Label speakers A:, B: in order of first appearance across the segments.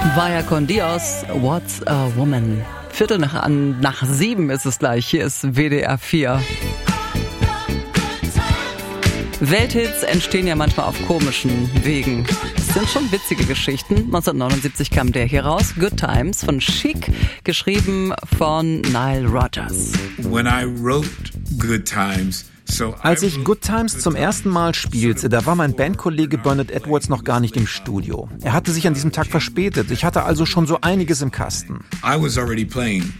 A: Vaya con Dios, What's a Woman? 7:45 ist es gleich. Hier ist WDR 4. Welthits entstehen ja manchmal auf komischen Wegen. Es sind schon witzige Geschichten. 1979 kam der hier raus, Good Times von Chic, geschrieben von Nile Rodgers.
B: When I wrote Good Times,
C: als ich Good Times zum ersten Mal spielte, da war mein Bandkollege Bernard Edwards noch gar nicht im Studio. Er hatte sich an diesem Tag verspätet. Ich hatte also schon so einiges im Kasten.
B: I was already playing.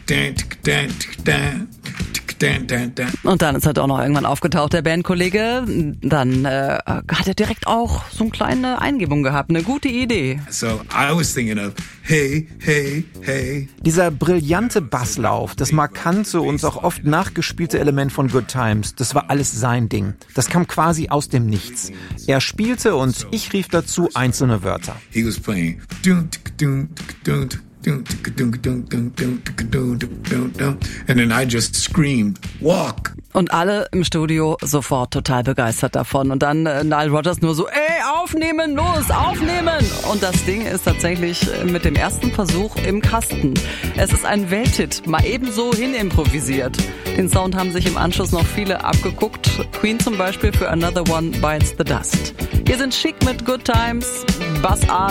A: Und dann ist halt auch noch irgendwann aufgetaucht, der Bandkollege. Dann hat er direkt auch so eine kleine Eingebung gehabt, eine gute Idee.
B: So I was thinking of, hey, hey, hey.
C: Dieser brillante Basslauf, das markante und auch oft nachgespielte Element von Good Times, das war alles sein Ding. Das kam quasi aus dem Nichts. Er spielte und ich rief dazu einzelne Wörter.
B: He was playing. And then I just screamed, walk.
A: Und alle im Studio sofort total begeistert davon. Und dann Nile Rodgers nur so, aufnehmen, los, aufnehmen! Und das Ding ist tatsächlich mit dem ersten Versuch im Kasten. Es ist ein Welthit, mal ebenso hin improvisiert. Den Sound haben sich im Anschluss noch viele abgeguckt. Queen zum Beispiel für Another One Bites the Dust. Hier sind Chic mit Good Times, Bass an.